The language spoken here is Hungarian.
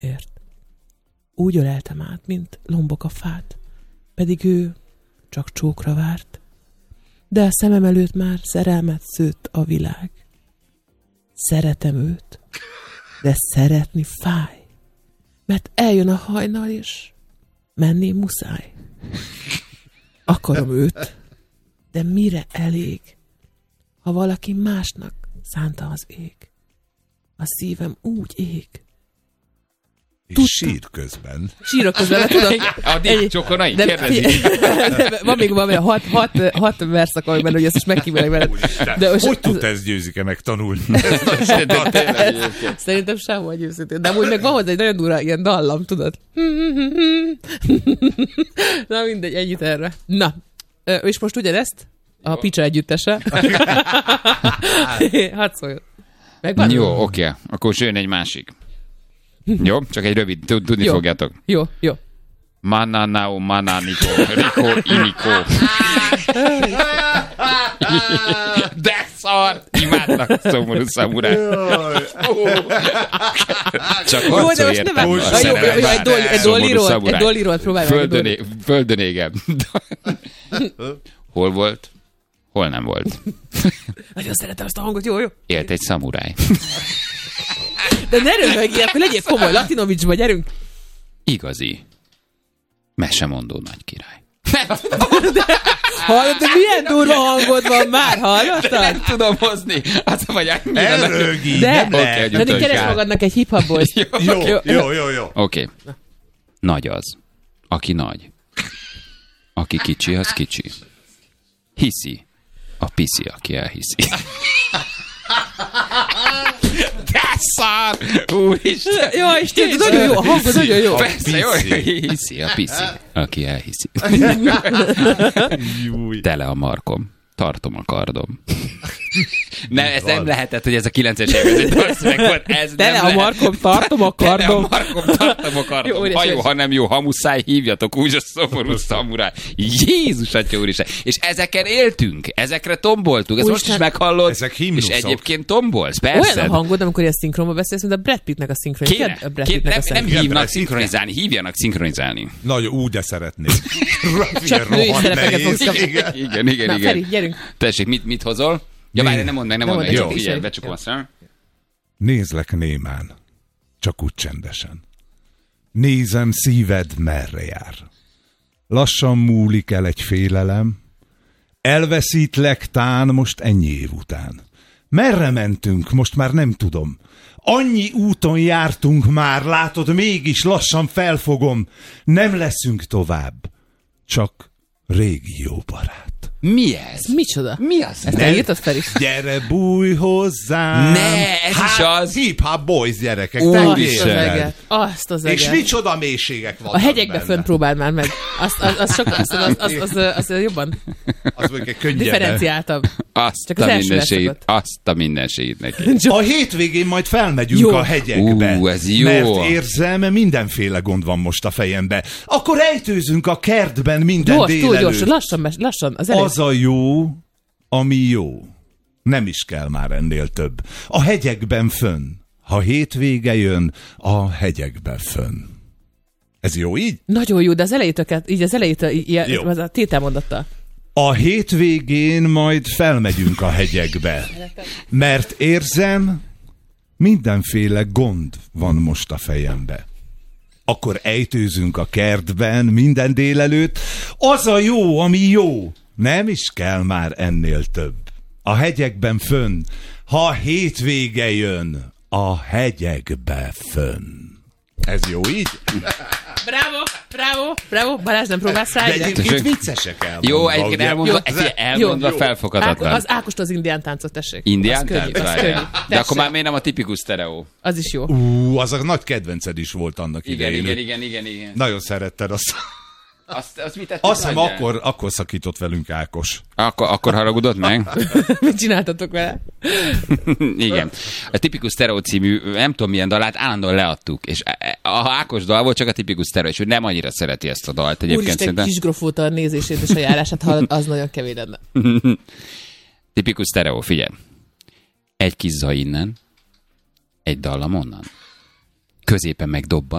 ért. Úgy öleltem át, mint lombok a fát, pedig ő csak csókra várt. De a szemem előtt már szerelmet szőtt a világ. Szeretem őt, de szeretni fáj, mert eljön a hajnal, és menni muszáj. Akarom őt, de mire elég, ha valaki másnak szánta az ég? A szívem úgy ég. És sír közben. Sírok közben, mert tudod... Addig csokonai, kérdezik. Van még valami 6 verszak, hogy ezt is megkívánok veled. Hogy tudta ezt Győzike megtanulni? Szerintem sem vagy őszintén. De amúgy meg van hozzá egy nagyon durva ilyen dallam, tudod? Na mindegy, ennyit erre. Na, és most ugyanezt a Picsa együttese. Hadd szóljon. Megvan? Jó, oké. Akkor jön egy másik. Jó? Csak egy rövid, tudni jó. fogjátok. Jó. Mananao, mananiko, riko, iniko. De szar! Imádnak szomorú szamuráj. Csak harcolj értem. Egy dolliról próbálj. Földön égem. Hol volt? Hol nem volt? Nagyon szeretem ezt a hangot, jó. Élt egy szamuráj. De ne röhögjél, akkor legyél komoly, Latinovicsba, gyerünk. Igazi. Mesemondó nagy király. Hallod, de milyen durva hangod van már, hallottad? Nem tudom hozni. Az vagy annyira. Elrögi, de keresd magadnak egy hip-hop boys. Jó. Oké. Nagy az, aki nagy. Aki kicsi, az kicsi. Hiszi. A piszi, aki elhiszi. De szar! Úristen! Jó, Isten, nagyon jó, a hangod nagyon jó. Persze, jó. Hiszi, a piszi, aki elhiszi. Tele a markom. Tartom a kardom. Ez nem lehetett, hogy ez a 9-es évek dalszöveg volt. Tele a markom, tartom a kardom. Tele a markom, tartom a kardom. Ha jó, ha nem jó, ha muszáj, hívjatok úgy a szomorú szamuráj. Jézus Atya Úristen. És ezeken éltünk, ezekre tomboltunk. Ezt most is meghallod. Ezek himnuszok. És egyébként tombolsz, persze. Olyan a hangod, amikor ilyen szinkronba beszélsz, mint a Brad Pittnek a szinkronizálni. Nem hívnak szinkronizálni, hívjanak szinkronizálni. Nagyon úgy, de szeretnék. Csak női szerepeket fogsz kapni. Igen. Na, Feri, gyerünk. Tessék, mit hozol? Ja, várj, nem mondd meg. Jó. Figyelj, becsukom a szem. Nézlek némán, csak úgy csendesen. Nézem, szíved merre jár. Lassan múlik el egy félelem. Elveszítlek tán most ennyi év után. Merre mentünk, most már nem tudom. Annyi úton jártunk már, látod, mégis lassan felfogom. Nem leszünk tovább, csak régi jó barát. Mi ez? Micsoda? Mi az? Ezt elírtad, Feri? Gyere, bújj hozzám! Ne, ez is az! Hip-hop boys, gyerekek, Azt az eget. És micsoda mélységek vannak a hegyekbe benne. fönn próbáld már meg. Az jobban Az mondjuk könnyebben. differenciáltabb. Azt a mindenségét neki. A hétvégén majd felmegyünk a hegyekbe. Ez jó. Mert érzem, mindenféle gond van most a fejembe. Akkor ejtőzünk a kertben minden délelőtt. Túl gyors, lassan. Az a jó, ami jó. Nem is kell már ennél több. A hegyekben fönn. Ha hétvége jön, a hegyekben fönn. Ez jó így? Nagyon jó, de az elejétől az a tételmondattal. A hétvégén majd felmegyünk a hegyekbe. Mert érzem, mindenféle gond van most a fejembe. Akkor ejtőzünk a kertben minden délelőtt. Az a jó, ami jó. Nem is kell már ennél több. A hegyekben fönn. Ha hétvége jön, a hegyekbe fönn. Ez jó így? Bravo. Balázs, nem próbálsz rá? De egyébként viccesek elmondva. Jó, egyébként elmondva felfoghatatlan. Az Ákost az indián táncot, tessék. Indián tánc? könnyű. De akkor már miért nem a tipikus sztereó? Az is jó. Az a nagy kedvenced is volt annak idején. Igen. Nagyon szeretted azt. Azt mit tettük? Azt hiszem, akkor szakított velünk Ákos. Akkor haragudott meg? Mit csináltatok vele? Igen. A tipikus sztereó című, nem tudom milyen dalát, állandóan leadtuk. És a Ákos dal volt, csak a tipikus sztereó, és ő nem annyira szereti ezt a dalt. Úristen, kisgrofóta a nézését és a járását hallod, az nagyon kevés lenne. Tipikus sztereó, figyelj. Egy kizza innen, egy dallam onnan. középen megdobban,